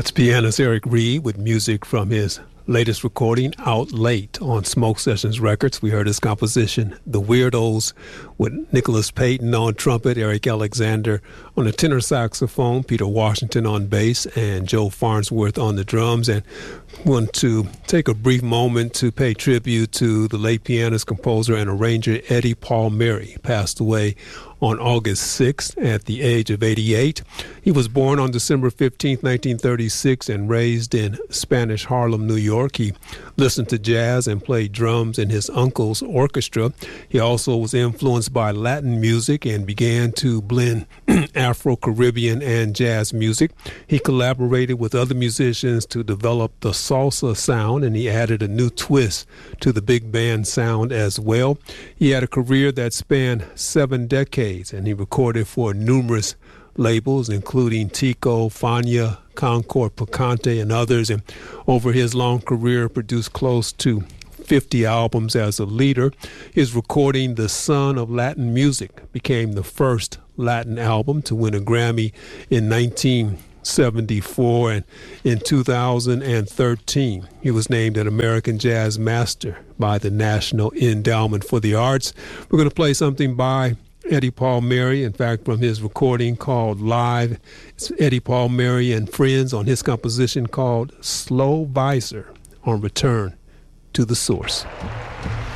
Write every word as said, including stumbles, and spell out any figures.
That's pianist Eric Reed with music from his latest recording, Out Late, on Smoke Sessions Records. We heard his composition, The Weirdos, with Nicholas Payton on trumpet, Eric Alexander on the tenor saxophone, Peter Washington on bass, and Joe Farnsworth on the drums. And want to take a brief moment to pay tribute to the late pianist, composer, and arranger Eddie Palmieri. Passed away on August sixth at the age of eighty-eight. He was born on December fifteenth, nineteen thirty-six, and raised in Spanish Harlem, New York. He listened to jazz and played drums in his uncle's orchestra. He also was influenced by Latin music and began to blend Afro-Caribbean and jazz music. He collaborated with other musicians to develop the salsa sound, and he added a new twist to the big band sound as well. He had a career that spanned seven decades, and he recorded for numerous labels, including Tico, Fania, Concord Picante, and others. And over his long career, produced close to fifty albums as a leader. His recording, The Son of Latin Music, became the first Latin album to win a Grammy in nineteen seventy-four, and in two thousand thirteen he was named an American Jazz Master by the National Endowment for the Arts. We're going to play something by Eddie Palmieri, in fact, from his recording called Live. It's Eddie Palmieri and Friends on his composition called Slow Visor on Return to the Source.